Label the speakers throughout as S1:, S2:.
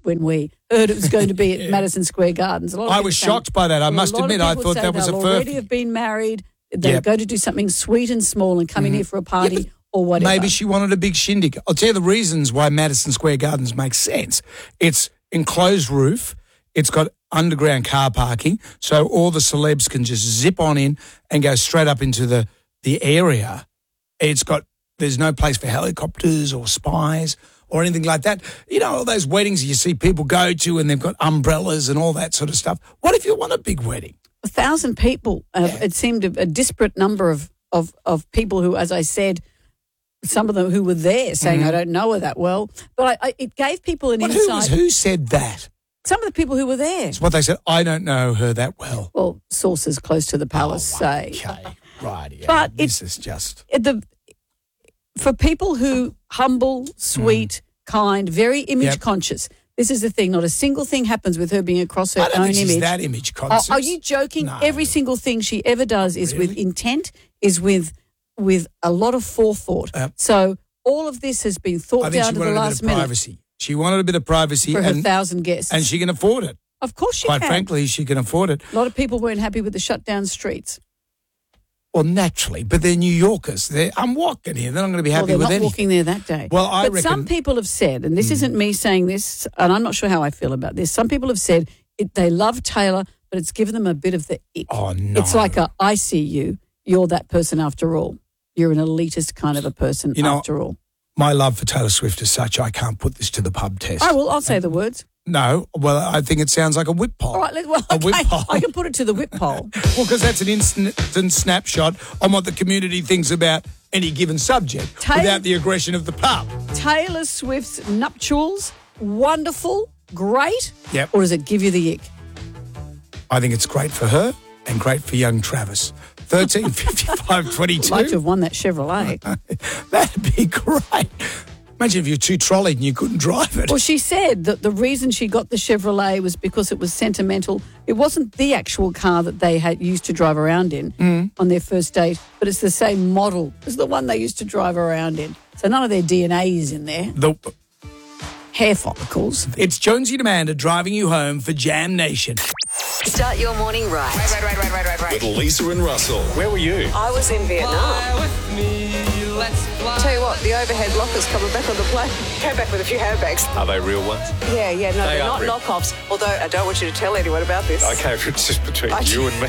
S1: when we heard it was going to be at Madison Square Gardens.
S2: I was shocked by that. I must admit, I thought that was a first.
S1: Already have been married. They're going to do something sweet and small and come in here for a party or whatever.
S2: Maybe she wanted a big shindig. I'll tell you the reasons why Madison Square Gardens makes sense. It's enclosed roof. It's got underground car parking, so all the celebs can just zip on in and go straight up into the area. There's no place for helicopters or spies or anything like that. You know, all those weddings you see people go to and they've got umbrellas and all that sort of stuff. What if you want a big wedding?
S1: 1,000 people. It seemed a disparate number of people who, as I said, some of them who were there saying, I don't know her that well. But it gave people an insight.
S2: Who said that?
S1: Some of the people who were there.
S2: It's what they said. I don't know her that well.
S1: Well, sources close to the palace say.
S2: Okay, right. Yeah.
S1: But
S2: this is just...
S1: For people who humble, sweet, kind, very image conscious, this is the thing. Not a single thing happens with her being across her own image. I don't think she's
S2: that image conscious.
S1: Are you joking?
S2: No.
S1: Every single thing she ever does is with intent, is with a lot of forethought. So all of this has been thought down to the last minute.
S2: Privacy. She wanted a bit of privacy.
S1: For her 1,000 guests.
S2: And she can afford it.
S1: Of course she can.
S2: Quite frankly, she can afford it.
S1: A lot of people weren't happy with the shut down streets.
S2: Well, naturally, but they're New Yorkers. I'm walking here. They're not going to be happy with anything.
S1: They're not walking there that day.
S2: Well, I reckon...
S1: some people have said, and this isn't me saying this, and I'm not sure how I feel about this, some people have said they love Taylor, but it's given them a bit of the ick.
S2: Oh, no.
S1: It's like I see you. You're that person after all. You're an elitist kind of a person after all.
S2: My love for Taylor Swift is such I can't put this to the pub test.
S1: I'll say the words.
S2: No, well, I think it sounds like a whip poll.
S1: All right, a whip poll. I can put it to the whip poll.
S2: Well, because that's an instant snapshot on what the community thinks about any given subject without the aggression of the pub.
S1: Taylor Swift's nuptials, wonderful, great,
S2: Yep.
S1: or does it give you the ick?
S2: I think it's great for her and great for young Travis. 13, 55, 22.
S1: I'd like to have won that Chevrolet.
S2: That'd be great. Imagine if you're too trolleyed and you couldn't drive it.
S1: Well, she said that the reason she got the Chevrolet was because it was sentimental. It wasn't the actual car that they had used to drive around in on their first date, but it's the same model as the one they used to drive around in. So none of their DNA is in there. Hair follicles.
S2: It's Jonesy and Amanda driving you home for Jam Nation.
S3: Start your morning right.
S4: Right. With Lisa and Russell. Where were you?
S5: I was in Vietnam.
S6: Fly with me, let's fly.
S5: Tell you what, the overhead lockers coming back on the plane. Came back with a few handbags.
S4: Are they real ones?
S5: Yeah, no, they're not
S4: real.
S5: knockoffs. Although I don't want you to tell anyone about this.
S4: Okay, if it's just between you and me.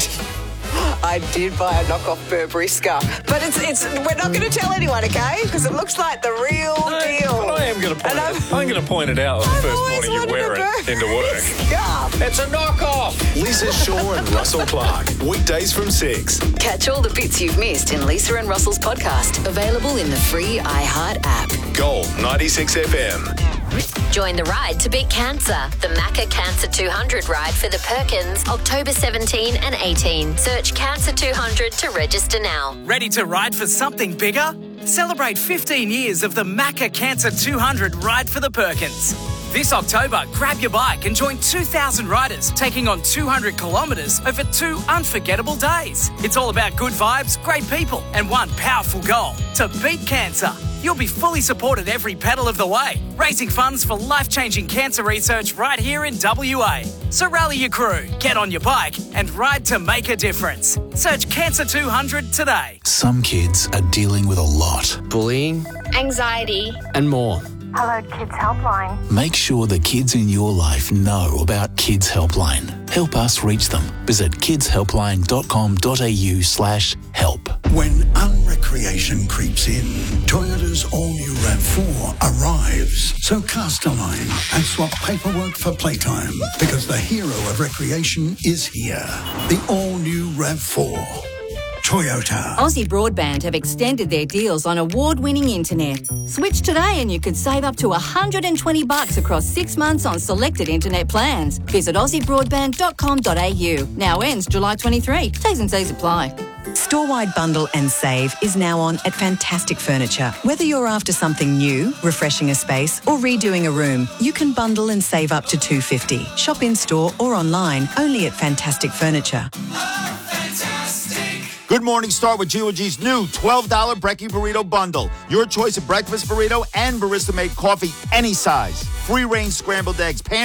S5: I did buy a knockoff Burberry scarf, but we're not going to tell anyone, okay? Because it looks like the real deal.
S4: But I am going to point it out. I'm going to point it out the first morning you wear it into work.
S5: Scarf.
S4: It's a knockoff. Lisa Shaw and Russell Clark. Weekdays from 6.
S3: Catch all the bits you've missed in Lisa and Russell's podcast. Available in the free iHeart app.
S4: Gold 96 FM.
S7: Join the ride to beat cancer. The Macca Cancer 200 ride for the Perkins, October 17 and 18. Search Cancer 200 to register now.
S8: Ready to ride for something bigger? Celebrate 15 years of the Macca Cancer 200 ride for the Perkins. This October, grab your bike and join 2,000 riders taking on 200 kilometres over 2 unforgettable days. It's all about good vibes, great people, and one powerful goal: to beat cancer. You'll be fully supported every pedal of the way, raising funds for life-changing cancer research right here in WA. So rally your crew, get on your bike, and ride to make a difference. Search Cancer 200 today.
S9: Some kids are dealing with a lot.
S10: Bullying,
S7: Anxiety.
S10: and more.
S11: Hello, Kids Helpline.
S9: Make sure the kids in your life know about Kids Helpline. Help us reach them. Visit kidshelpline.com.au/help.
S12: When unrecreation creeps in, Toyota's all-new RAV4 arrives. So cast a line and swap paperwork for playtime, because the hero of recreation is here. The all-new RAV4. Toyota.
S13: Aussie Broadband have extended their deals on award-winning internet. Switch today and you could save up to $120 across 6 months on selected internet plans. Visit aussiebroadband.com.au. Now ends July 23. T's and C's apply.
S14: Store-wide bundle and save is now on at Fantastic Furniture. Whether you're after something new, refreshing a space, or redoing a room, you can bundle and save up to $250. Shop in-store or online, only at Fantastic Furniture.
S15: Good morning, start with Georgie's new $12 Brekkie Burrito Bundle. Your choice of breakfast burrito and barista-made coffee, any size. Free-range scrambled eggs,